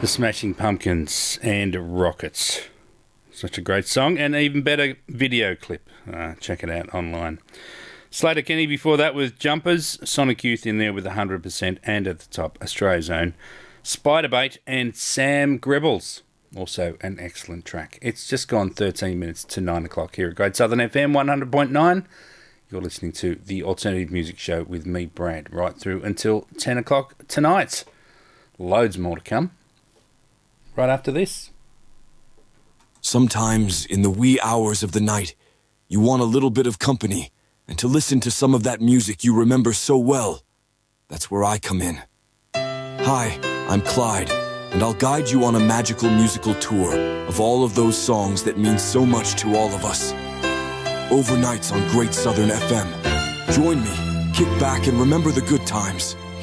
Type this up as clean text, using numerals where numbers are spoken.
The Smashing Pumpkins and Rockets. Such a great song and even better video clip. Check it out online. Slater Kenny before that was Jumpers. Sonic Youth in there with 100%, and at the top, Australia's own Spiderbait and Sam Grebels. Also an excellent track. It's just gone 13 minutes to 9 o'clock here at Great Southern FM 100.9. You're listening to the Alternative Music Show with me, Brad, right through until 10 o'clock tonight. Loads more to come. Right after this. Sometimes in the wee hours of the night, you want a little bit of company and to listen to some of that music you remember so well. That's where I come in. Hi, I'm Clyde, and I'll guide you on a magical musical tour of all of those songs that mean so much to all of us. Overnights on Great Southern FM. Join me, kick back, and remember the good times.